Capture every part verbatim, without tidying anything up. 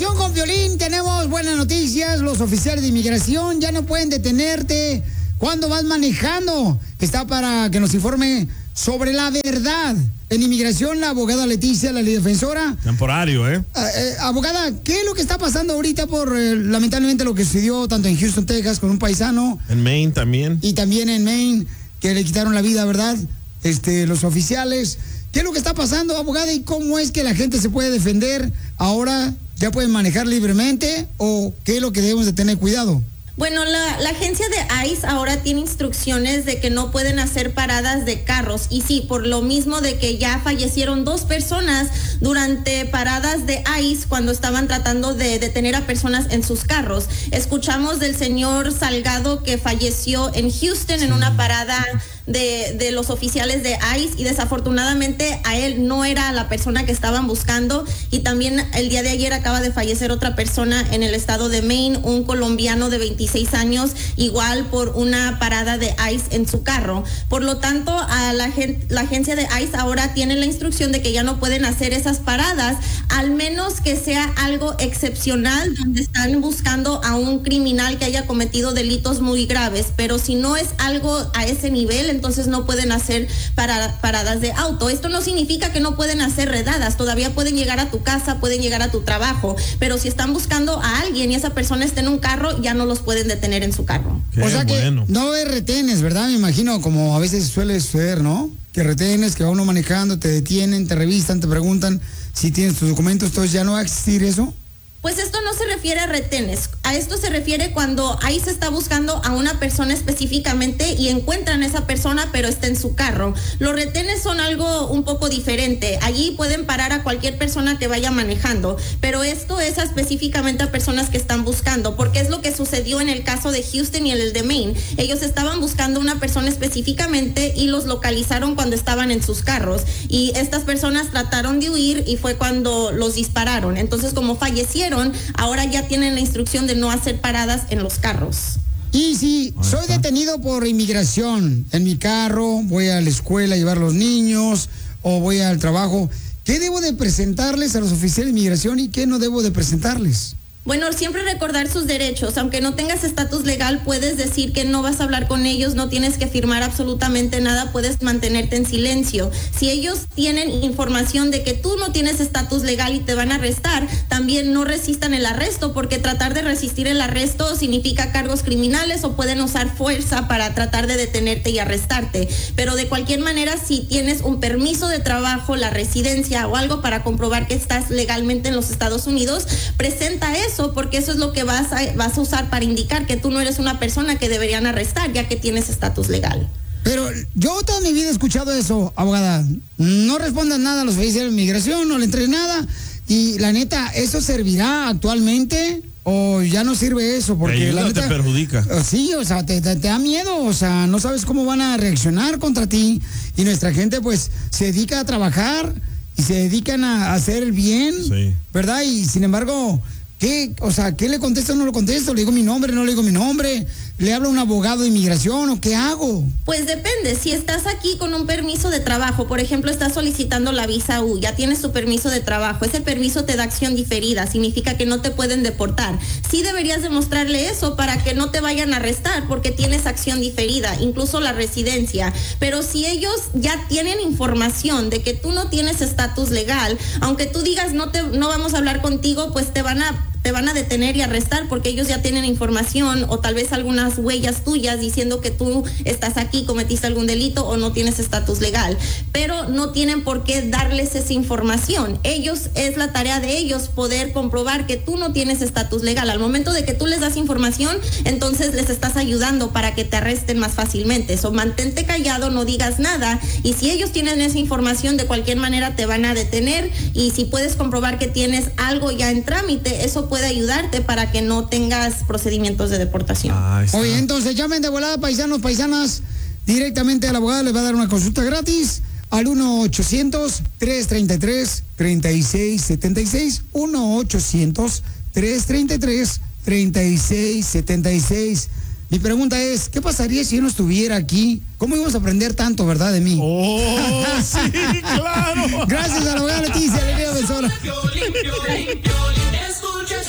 Inmigración con Piolín, tenemos buenas noticias. Los oficiales de inmigración ya no pueden detenerte cuando vas manejando. Está para que nos informe sobre la verdad. En inmigración, la abogada Leticia, la ley defensora. Temporario, ¿eh? Eh, eh abogada, ¿qué es lo que está pasando ahorita por, eh, lamentablemente, lo que sucedió tanto en Houston, Texas, con un paisano? En Maine también. Y también en Maine, que le quitaron la vida, ¿verdad? Este, los oficiales. ¿Qué es lo que está pasando, abogada? ¿Y cómo es que la gente se puede defender ahora? ¿Ya pueden manejar libremente? ¿O qué es lo que debemos de tener cuidado? Bueno, la, la agencia de ICE ahora tiene instrucciones de que no pueden hacer paradas de carros. Y sí, por lo mismo de que ya fallecieron dos personas durante paradas de ICE cuando estaban tratando de detener a personas en sus carros. Escuchamos del señor Salgado que falleció en Houston en una parada de, de los oficiales de ICE, y desafortunadamente a él no era la persona que estaban buscando. Y también el día de ayer acaba de fallecer otra persona en el estado de Maine, un colombiano de veintiséis años, igual por una parada de ICE en su carro. Por lo tanto, a la, gen la agencia de ICE ahora tiene la instrucción de que ya no pueden hacer esas paradas, al menos que sea algo excepcional, donde están buscando a un criminal que haya cometido delitos muy graves. Pero si no es algo a ese nivel, entonces no pueden hacer para, paradas de auto. Esto no significa que no pueden hacer redadas, todavía pueden llegar a tu casa, pueden llegar a tu trabajo, pero si están buscando a alguien y esa persona está en un carro, ya no los pueden detener en su carro. Qué o sea bueno. Que no hay retenes, ¿verdad? Me imagino, como a veces suele suceder, ¿no? Que retenes, que va uno manejando, te detienen, te revisan, te preguntan si tienes tus documentos, entonces ya no va a existir eso. Pues esto no se refiere a retenes, a esto se refiere cuando ahí se está buscando a una persona específicamente y encuentran a esa persona pero está en su carro. Los retenes son algo un poco diferente, allí pueden parar a cualquier persona que vaya manejando, pero esto es específicamente a personas que están buscando, porque es lo que sucedió en el caso de Houston y el de Maine. Ellos estaban buscando a una persona específicamente y los localizaron cuando estaban en sus carros, y estas personas trataron de huir y fue cuando los dispararon. Entonces, como fallecieron, ahora ya tienen la instrucción de no hacer paradas en los carros. Y si soy detenido por inmigración en mi carro, voy a la escuela a llevar a los niños o voy al trabajo, ¿qué debo de presentarles a los oficiales de inmigración y qué no debo de presentarles? Bueno, siempre recordar sus derechos. Aunque no tengas estatus legal, puedes decir que no vas a hablar con ellos, no tienes que firmar absolutamente nada, puedes mantenerte en silencio. Si ellos tienen información de que tú no tienes estatus legal y te van a arrestar, también no resistan el arresto, porque tratar de resistir el arresto significa cargos criminales o pueden usar fuerza para tratar de detenerte y arrestarte. Pero de cualquier manera, si tienes un permiso de trabajo, la residencia o algo para comprobar que estás legalmente en los Estados Unidos, presenta eso, porque eso es lo que vas a, vas a usar para indicar que tú no eres una persona que deberían arrestar, ya que tienes estatus legal. Pero yo toda mi vida he escuchado eso, abogada. No respondan nada a los oficiales de inmigración, no le entregues nada. Y la neta, ¿eso servirá actualmente o ya no sirve eso? Porque te ayuda, la neta te perjudica. Sí, o sea, te, te, te da miedo, o sea, no sabes cómo van a reaccionar contra ti. Y nuestra gente, pues, se dedica a trabajar y se dedican a, a hacer el bien, sí, ¿verdad? Y sin embargo, ¿qué? O sea, ¿qué le contesto o no lo contesto? ¿Le digo mi nombre, no le digo mi nombre? ¿Le hablo a un abogado de inmigración o qué hago? Pues depende. Si estás aquí con un permiso de trabajo, por ejemplo, estás solicitando la visa U, ya tienes tu permiso de trabajo, ese permiso te da acción diferida, significa que no te pueden deportar. Sí deberías demostrarle eso para que no te vayan a arrestar, porque tienes acción diferida, incluso la residencia. Pero si ellos ya tienen información de que tú no tienes estatus legal, aunque tú digas no te no vamos a hablar contigo, pues te van a te van a detener y arrestar, porque ellos ya tienen información o tal vez algunas huellas tuyas diciendo que tú estás aquí, cometiste algún delito o no tienes estatus legal, pero no tienen por qué darles esa información. Ellos, es la tarea de ellos poder comprobar que tú no tienes estatus legal. Al momento de que tú les das información, entonces les estás ayudando para que te arresten más fácilmente. So, mantente callado, no digas nada, y si ellos tienen esa información, de cualquier manera te van a detener, y si puedes comprobar que tienes algo ya en trámite, eso puede puede ayudarte para que no tengas procedimientos de deportación. Oye, entonces llamen de volada, paisanos, paisanas, directamente al abogado, les va a dar una consulta gratis al uno ochocientos, tres treinta y tres, treinta y seis setenta y seis, uno ochocientos, tres treinta y tres, treinta y seis setenta y seis. Mi pregunta es, ¿qué pasaría si yo no estuviera aquí? ¿Cómo íbamos a aprender tanto, verdad, de mí? ¡Oh, sí, claro! Gracias a la abogada Leticia, la ley defensora. Escuchas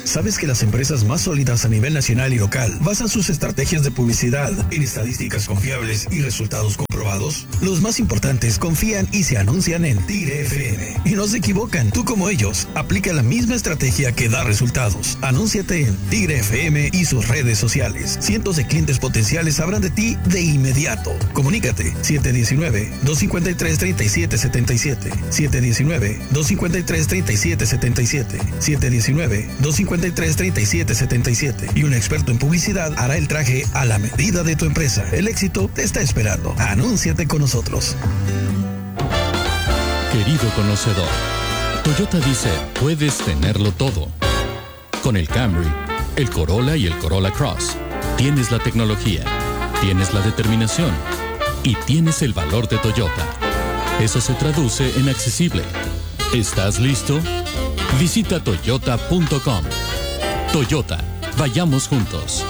¿Sabes que las empresas más sólidas a nivel nacional y local basan sus estrategias de publicidad en estadísticas confiables y resultados comprobados? Los más importantes confían y se anuncian en Tigre F M. Y no se equivocan, tú como ellos, aplica la misma estrategia que da resultados. Anúnciate en Tigre F M y sus redes sociales. Cientos de clientes potenciales sabrán de ti de inmediato. Comunícate siete uno nueve, dos cinco tres, tres siete siete siete, siete uno nueve, dos cinco tres, tres siete siete siete, siete uno nueve, dos cinco tres, tres siete siete siete y un experto en publicidad hará el traje a la medida de tu empresa. El éxito te está esperando. Anúnciate con nosotros. Querido conocedor, Toyota dice, puedes tenerlo todo. Con el Camry, el Corolla y el Corolla Cross, tienes la tecnología, tienes la determinación y tienes el valor de Toyota. Eso se traduce en accesible. ¿Estás listo? Visita toyota punto com. Toyota, vayamos juntos.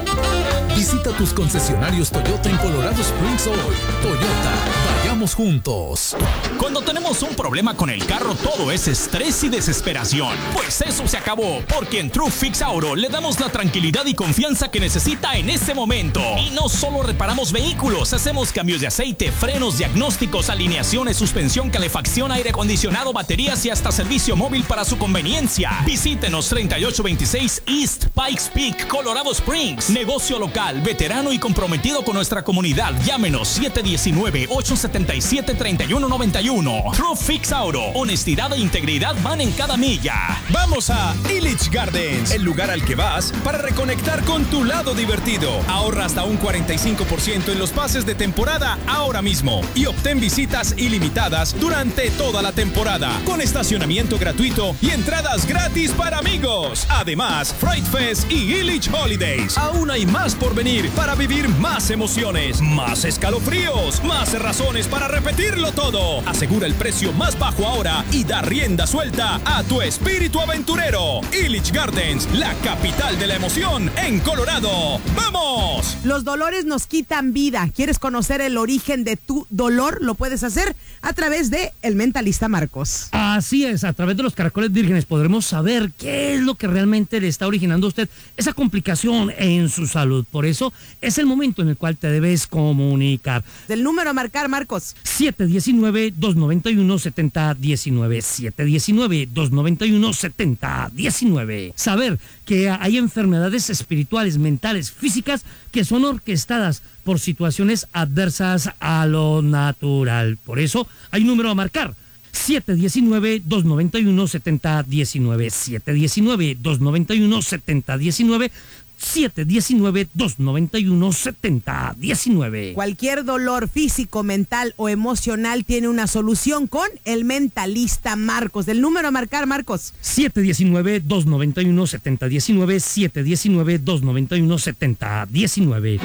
Visita tus concesionarios Toyota en Colorado Springs hoy. Toyota, vayamos juntos. Cuando tenemos un problema con el carro, todo es estrés y desesperación. Pues eso se acabó, porque en True Fix Auto le damos la tranquilidad y confianza que necesita en ese momento. Y no solo reparamos vehículos, hacemos cambios de aceite, frenos, diagnósticos, alineaciones, suspensión, calefacción, aire acondicionado, baterías y hasta servicio móvil para su conveniencia. Visítenos treinta y ocho veintiséis East Pikes Peak, Colorado Springs. Negocio local, veterano y comprometido con nuestra comunidad. Llámenos siete uno nueve, ocho siete siete, tres uno nueve uno. True Fix Auto. Honestidad e integridad van en cada milla. Vamos a Illich Gardens, el lugar al que vas para reconectar con tu lado divertido. Ahorra hasta un cuarenta y cinco por ciento en los pases de temporada ahora mismo y obtén visitas ilimitadas durante toda la temporada, con estacionamiento gratuito y entradas gratis para amigos. Además, Fright Fest y Illich Holidays. Aún hay más por venir para vivir más emociones, más escalofríos, más razones para repetirlo todo. Asegura el precio más bajo ahora y da rienda suelta a tu espíritu aventurero. Illich Gardens, la capital de la emoción en Colorado. ¡Vamos! Los dolores nos quitan vida. ¿Quieres conocer el origen de tu dolor? Lo puedes hacer a través de El Mentalista Marcos. Así es, a través de los caracoles vírgenes podremos saber qué es lo que realmente le está originando a usted esa complicación en su salud. Por eso es el momento en el cual te debes comunicar. Del número a marcar, Marcos. siete uno nueve, dos nueve uno, siete cero uno nueve. siete uno nueve, dos nueve uno, siete cero uno nueve. Saber que hay enfermedades espirituales, mentales, físicas que son orquestadas por situaciones adversas a lo natural. Por eso hay un número a marcar. siete uno nueve, dos nueve uno, siete cero uno nueve. siete uno nueve, dos nueve uno, siete cero uno nueve. siete uno nueve, dos nueve uno, siete cero uno nueve. Cualquier dolor físico, mental o emocional tiene una solución con El Mentalista Marcos. Del número a marcar, Marcos. siete uno nueve, dos nueve uno, siete cero uno nueve. siete uno nueve, dos nueve uno, siete cero uno nueve.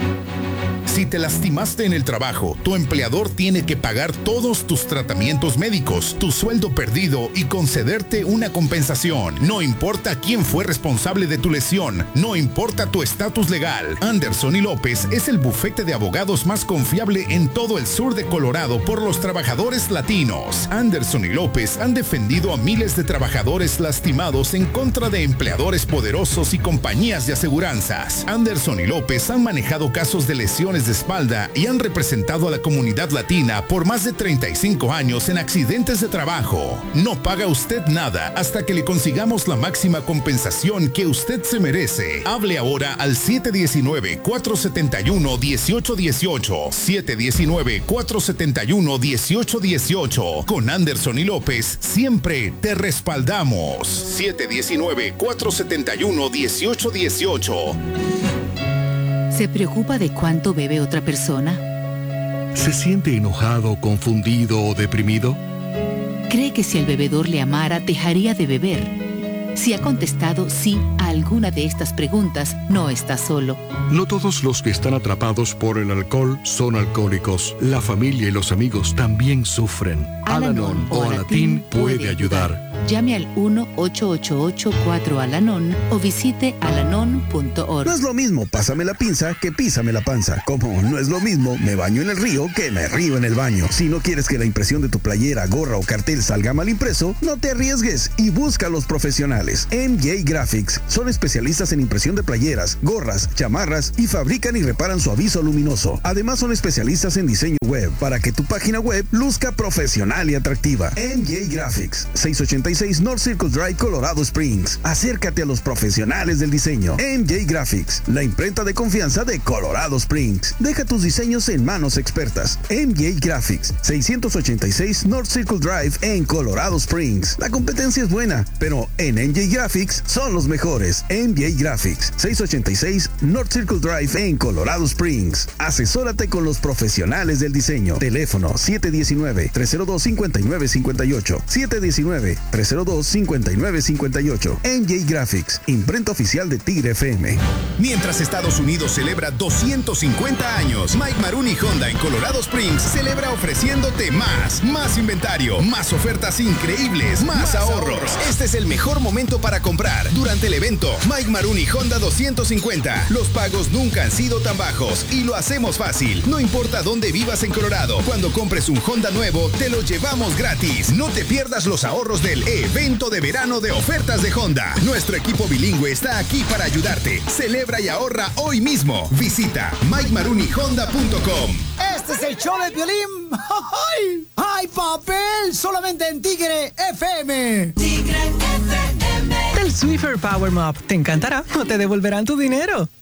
Si te lastimaste en el trabajo, tu empleador tiene que pagar todos tus tratamientos médicos, tu sueldo perdido y concederte una compensación. No importa quién fue responsable de tu lesión, no importa tu estatus legal. Anderson y López es el bufete de abogados más confiable en todo el sur de Colorado por los trabajadores latinos. Anderson y López han defendido a miles de trabajadores lastimados en contra de empleadores poderosos y compañías de aseguranzas. Anderson y López han manejado casos de lesiones de espalda y han representado a la comunidad latina por más de treinta y cinco años en accidentes de trabajo. No paga usted nada hasta que le consigamos la máxima compensación que usted se merece. Hable ahora al siete uno nueve, cuatro siete uno, uno ocho uno ocho. siete uno nueve, cuatro siete uno, uno ocho uno ocho. Con Anderson y López siempre te respaldamos. siete uno nueve, cuatro siete uno, uno ocho uno ocho. ¿Se preocupa de cuánto bebe otra persona? ¿Se siente enojado, confundido o deprimido? ¿Cree que si el bebedor le amara, dejaría de beber? Si ha contestado sí a alguna de estas preguntas, no está solo. No todos los que están atrapados por el alcohol son alcohólicos. La familia y los amigos también sufren. Al-Anon o Alatín puede ayudar. Llame al uno ocho ocho ocho cuatro Alanon o visite alanon punto org. No es lo mismo pásame la pinza que písame la panza. Como no es lo mismo me baño en el río que me río en el baño. Si no quieres que la impresión de tu playera, gorra o cartel salga mal impreso, no te arriesgues y busca a los profesionales. M J Graphics son especialistas en impresión de playeras, gorras, chamarras y fabrican y reparan su aviso luminoso. Además son especialistas en diseño web para que tu página web luzca profesional y atractiva. M J Graphics, seiscientos ochenta y seis North Circle Drive, Colorado Springs. Acércate a los profesionales del diseño. M J Graphics, la imprenta de confianza de Colorado Springs. Deja tus diseños en manos expertas. M J Graphics, seiscientos ochenta y seis North Circle Drive en Colorado Springs. La competencia es buena, pero en M J Graphics son los mejores. M J Graphics, seiscientos ochenta y seis North Circle Drive en Colorado Springs. Asesórate con los profesionales del diseño. Teléfono siete uno nueve, tres cero dos, cinco nueve cinco ocho. siete uno nueve, tres cero dos, cinco nueve cinco ocho. M J Graphics, imprenta oficial de Tigre F M. Mientras Estados Unidos celebra doscientos cincuenta años, Mike Maroon Honda en Colorado Springs celebra ofreciéndote más, más inventario, más ofertas increíbles, más, más ahorros. ahorros. Este es el mejor momento para comprar. Durante el evento, Mike Maroon Honda doscientos cincuenta. Los pagos nunca han sido tan bajos y lo hacemos fácil. No importa dónde vivas en Colorado, cuando compres un Honda nuevo, te lo llevamos gratis. No te pierdas los ahorros del evento de verano de ofertas de Honda. Nuestro equipo bilingüe está aquí para ayudarte. Celebra y ahorra hoy mismo. Visita mike maruni honda punto com. Este es el show de Piolín. ¡Ay! ¡Ay, papel! Solamente en Tigre F M. Tigre F M. El Swiffer Power Mop te encantará o te devolverán tu dinero.